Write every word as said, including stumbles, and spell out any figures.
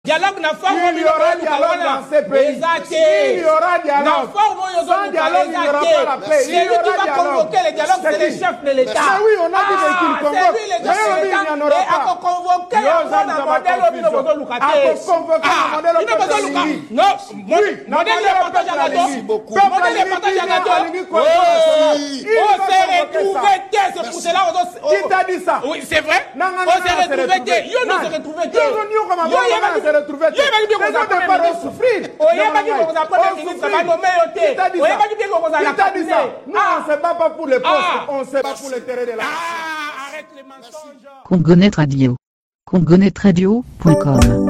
Dialogue n'a pas il y aura dialogue dans ces pays. Il y aura dialogue. Sans dialogue, il n'y aura pas la paix. C'est lui qui va convoquer les dialogues, c'est le chef de l'État. Ah oui, on a dit qu'il convoque. C'est lui le chef de l'État. Et à convoquer un modèle au Binobodo Lukate. À convoquer un modèle au Binobodo Lukate. Non, modèle de partage à gâteau. Modèle de partage à gâteau. On s'est retrouvé, c'est pour cela. Qui t'a dit ça? Oui, c'est vrai. On s'est retrouvé. Yo, on s'est retrouvé. Yo, on s'est retrouvé. Les autres parents souffrir. Qui t'a dit ça? Qui t'a dit ça? Nous, on ne se bat pas pour les postes, on se bat pour les terrains de la nation. Arrête les mensonges. Congonet Radio. congonet radio point com